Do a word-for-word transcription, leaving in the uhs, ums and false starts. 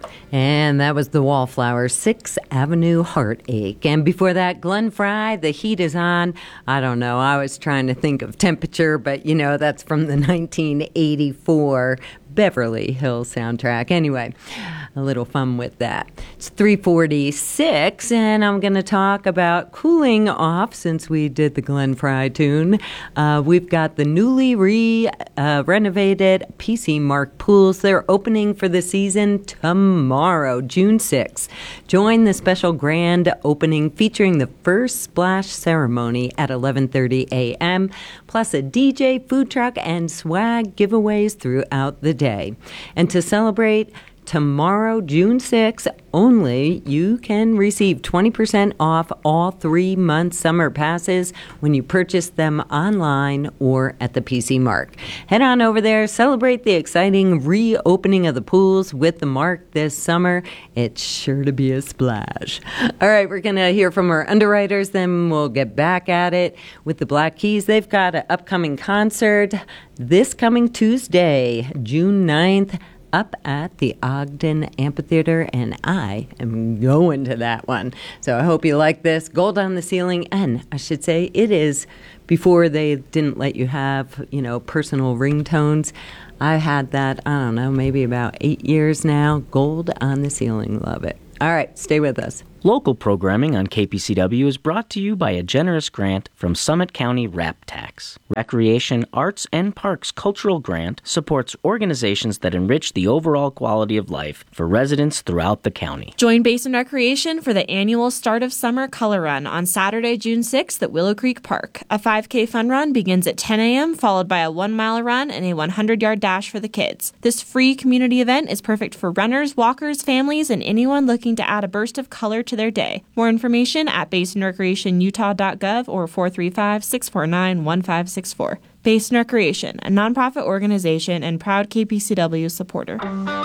And that was the Wallflowers, Sixth Avenue Heartache. And before that, Glenn Frey, The Heat Is On. I don't know, I was trying to think of Temperature, but you know, that's from the nineteen eighty-four Beverly Hills soundtrack. Anyway, a little fun with that. It's three forty-six, and I'm going to talk about cooling off since we did the Glenn Frey tune. Uh, we've got the newly re, uh, renovated P C Mark pools. They're opening for the season tomorrow, June sixth. Join the special grand opening featuring the first splash ceremony at eleven thirty a.m., plus a D J, food truck, and swag giveaways throughout the day. And to celebrate tomorrow, June sixth, only, you can receive twenty percent off all three-month summer passes when you purchase them online or at the P C Mark. Head on over there, celebrate the exciting reopening of the pools with the Mark this summer. It's sure to be a splash. All right, we're going to hear from our underwriters, then we'll get back at it with the Black Keys. They've got an upcoming concert this coming Tuesday, June ninth, up at the Ogden Amphitheater, and I am going to that one. So I hope you like this. Gold on the Ceiling, and I should say it is before they didn't let you have, you know, personal ringtones. I had that, I don't know, maybe about eight years now. Gold on the Ceiling. Love it. All right, stay with us. Local programming on K P C W is brought to you by a generous grant from Summit County Rap Tax. Recreation, Arts, and Parks Cultural Grant supports organizations that enrich the overall quality of life for residents throughout the county. Join Basin Recreation for the annual Start of Summer Color Run on Saturday, June sixth at Willow Creek Park. A five K fun run begins at ten a.m., followed by a one-mile run and a one hundred yard dash for the kids. This free community event is perfect for runners, walkers, families, and anyone looking to add a burst of color to their day. More information at basin recreation utah dot gov or four three five, six four nine, one five six four. Basin Recreation, a nonprofit organization and proud K P C W supporter.